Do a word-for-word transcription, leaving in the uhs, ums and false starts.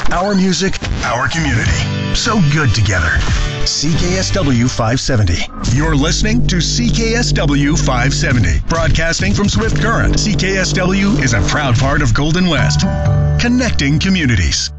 Our music, our community. So good together. C K S W five seventy. You're listening to C K S W five seventy. Broadcasting from Swift Current, C K S W is a proud part of Golden West. Connecting communities.